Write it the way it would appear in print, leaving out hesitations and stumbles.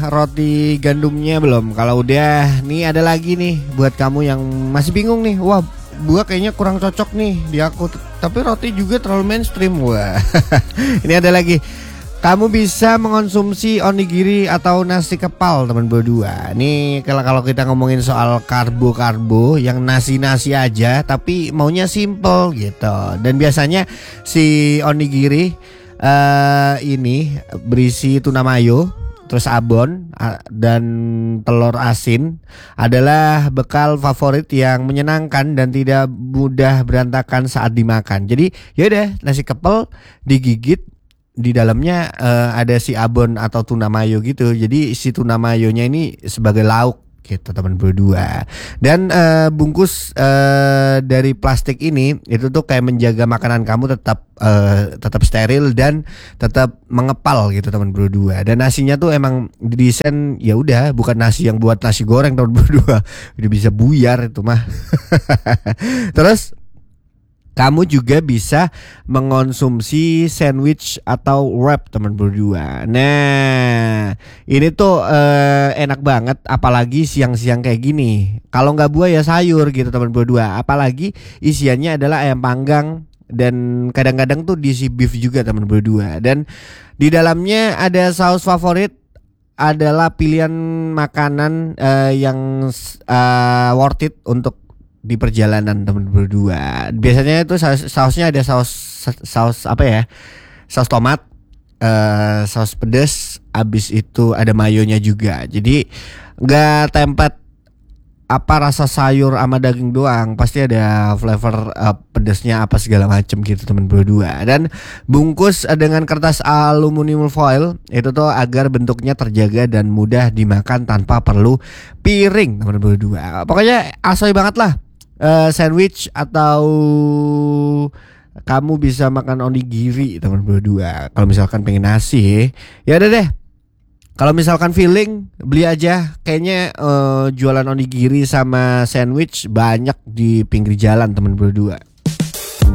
roti gandumnya belum? Kalau udah, nih ada lagi nih buat kamu yang masih bingung nih. Wah, buah kayaknya kurang cocok nih di aku. Tapi roti juga terlalu mainstream. Wah, ini ada lagi. Kamu bisa mengonsumsi onigiri atau nasi kepal teman berdua. Nih kalau kita ngomongin soal karbo yang nasi-nasi aja tapi maunya simple gitu. Dan biasanya si onigiri ini berisi tuna mayo, terus abon dan telur asin adalah bekal favorit yang menyenangkan dan tidak mudah berantakan saat dimakan. Jadi yaudah, nasi kepal digigit, di dalamnya ada si abon atau tuna mayo gitu. Jadi si tuna mayonya ini sebagai lauk gitu teman berdua. Dan bungkus dari plastik ini itu tuh kayak menjaga makanan kamu tetap steril dan tetap mengepal gitu teman berdua. Dan nasinya tuh emang didesain ya udah bukan nasi yang buat nasi goreng teman berdua. Udah bisa buyar itu mah. Terus kamu juga bisa mengonsumsi sandwich atau wrap teman berdua. Nah, ini tuh enak banget apalagi siang-siang kayak gini. Kalau nggak buah ya sayur gitu teman berdua. Apalagi isiannya adalah ayam panggang dan kadang-kadang tuh diisi beef juga teman berdua. Dan di dalamnya ada saus favorit, adalah pilihan makanan yang worth it untuk di perjalanan teman berdua. Biasanya itu sausnya ada saus apa ya? Saus tomat, saus pedas, abis itu ada mayonya juga. Jadi nggak tempat apa rasa sayur sama daging doang, pasti ada flavor pedasnya apa segala macem gitu teman berdua. Dan bungkus dengan kertas aluminium foil itu tuh agar bentuknya terjaga dan mudah dimakan tanpa perlu piring teman berdua. Pokoknya asoy banget lah. Sandwich atau kamu bisa makan onigiri teman berdua. Kalau misalkan pengen nasi, ya udah deh. Kalau misalkan feeling beli aja. Kayaknya jualan onigiri sama sandwich banyak di pinggir jalan teman berdua.